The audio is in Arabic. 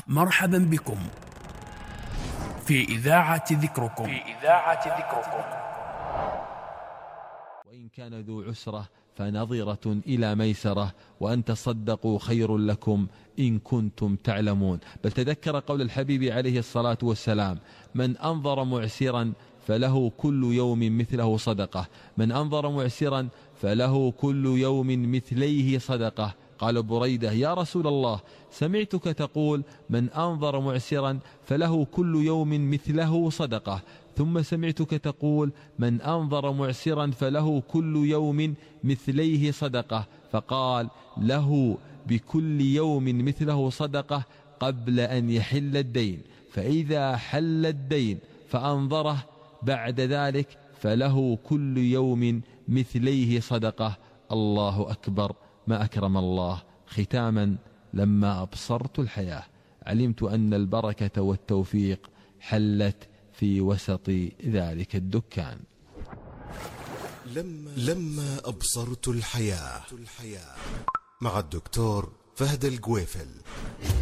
مرحبا بكم في إذاعة ذكركم. وإن كان ذو عسرة فنظرة إلى ميسرة وأن تصدقوا خير لكم إن كنتم تعلمون. بل تذكر قول الحبيب عليه الصلاة والسلام: من أنظر معسرا فله كل يوم مثله صدقة، من أنظر معسرا فله كل يوم مثليه صدقة. قال بريدة: يا رسول الله، سمعتك تقول من أنظر معسرا فله كل يوم مثله صدقة، ثم سمعتك تقول من أنظر معسرا فله كل يوم مثليه صدقة. فقال: له بكل يوم مثله صدقة قبل أن يحل الدين، فإذا حل الدين فأنظره بعد ذلك فله كل يوم مثليه صدقة. الله أكبر، ما أكرم الله. ختاما، لما أبصرت الحياة علمت أن البركة والتوفيق حلت في وسط ذلك الدكان. لما أبصرت الحياة مع الدكتور فهد الجويفل.